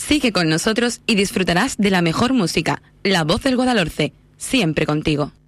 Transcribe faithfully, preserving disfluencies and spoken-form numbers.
Sigue con nosotros y disfrutarás de la mejor música, La Voz del Guadalhorce, siempre contigo.